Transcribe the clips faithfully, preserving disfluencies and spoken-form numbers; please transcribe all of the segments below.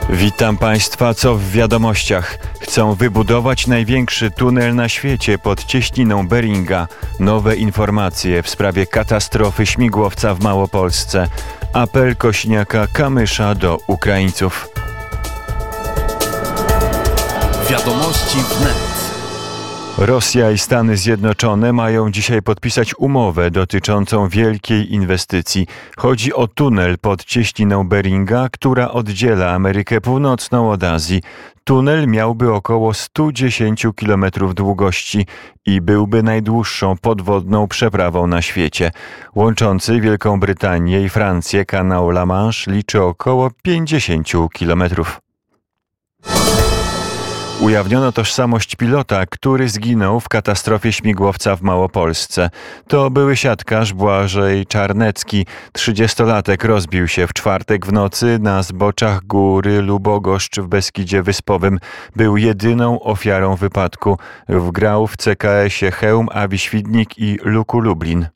Witam Państwa, co w wiadomościach. Chcą wybudować największy tunel na świecie pod cieśniną Beringa. Nowe informacje w sprawie katastrofy śmigłowca w Małopolsce. Apel Kosiniaka-Kamysza do Ukraińców. Wiadomości wnet. Rosja i Stany Zjednoczone mają dzisiaj podpisać umowę dotyczącą wielkiej inwestycji. Chodzi o tunel pod cieśniną Beringa, która oddziela Amerykę Północną od Azji. Tunel miałby około sto dziesięć kilometrów długości i byłby najdłuższą podwodną przeprawą na świecie. Łączący Wielką Brytanię i Francję kanał La Manche liczy około pięćdziesiąt kilometrów. Ujawniono tożsamość pilota, który zginął w katastrofie śmigłowca w Małopolsce. To były siatkarz Błażej Czarnecki. Trzydziestolatek rozbił się w czwartek w nocy na zboczach góry Lubogoszcz w Beskidzie Wyspowym. Był jedyną ofiarą wypadku. Wgrał w C K S-ie Chełm, Awi-Świdnik i Luku Lublin.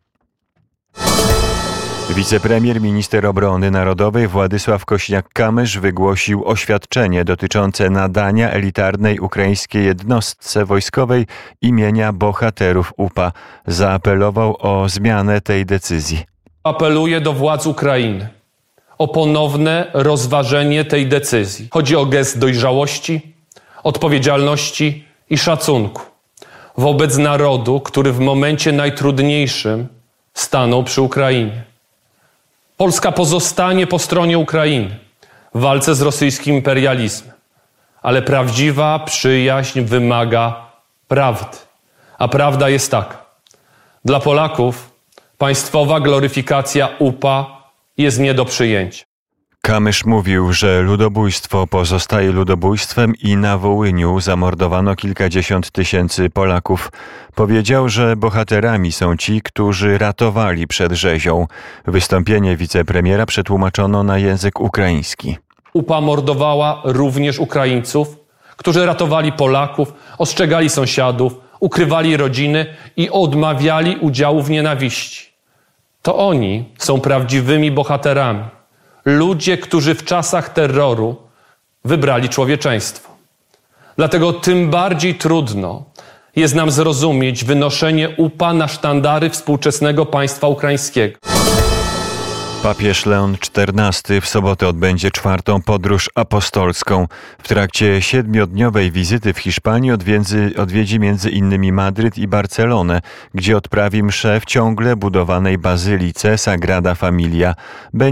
Wicepremier, minister obrony narodowej Władysław Kosiniak-Kamysz wygłosił oświadczenie dotyczące nadania elitarnej ukraińskiej jednostce wojskowej imienia bohaterów U P A. Zaapelował o zmianę tej decyzji. Apeluję do władz Ukrainy o ponowne rozważenie tej decyzji. Chodzi o gest dojrzałości, odpowiedzialności i szacunku wobec narodu, który w momencie najtrudniejszym stanął przy Ukrainie. Polska pozostanie po stronie Ukrainy w walce z rosyjskim imperializmem, ale prawdziwa przyjaźń wymaga prawdy. A prawda jest taka. Dla Polaków państwowa gloryfikacja U P A jest nie do przyjęcia. Kamysz mówił, że ludobójstwo pozostaje ludobójstwem i na Wołyniu zamordowano kilkadziesiąt tysięcy Polaków. Powiedział, że bohaterami są ci, którzy ratowali przed rzezią. Wystąpienie wicepremiera przetłumaczono na język ukraiński. U P A mordowała również Ukraińców, którzy ratowali Polaków, ostrzegali sąsiadów, ukrywali rodziny i odmawiali udziału w nienawiści. To oni są prawdziwymi bohaterami. Ludzie, którzy w czasach terroru wybrali człowieczeństwo. Dlatego tym bardziej trudno jest nam zrozumieć wynoszenie U P A na sztandary współczesnego państwa ukraińskiego. Papież Leon czternasty w sobotę odbędzie czwartą podróż apostolską. W trakcie siedmiodniowej wizyty w Hiszpanii odwiedzi, odwiedzi między innymi Madryt i Barcelonę, gdzie odprawi mszę w ciągle budowanej bazylice Sagrada Familia.